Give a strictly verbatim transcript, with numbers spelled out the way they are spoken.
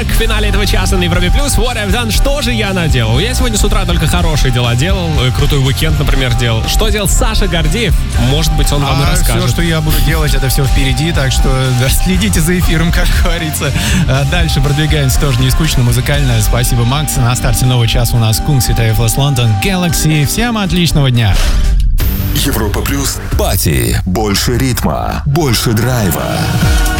к финале этого часа на Европе Плюс. What I've done. Что же я наделал? Я сегодня с утра только хорошие дела делал. Крутой уикенд, например, делал. Что делал Саша Гордеев? Может быть, он вам а и расскажет. Все, что я буду делать, это все впереди. Так что да, следите за эфиром, как говорится. А дальше продвигаемся тоже не скучно, музыкально. Спасибо, Макс. На старте нового часа у нас Кунг, Светаев, Лос Лондон, Galaxy. Всем отличного дня. Европа Плюс. Пати. Больше ритма. Больше драйва.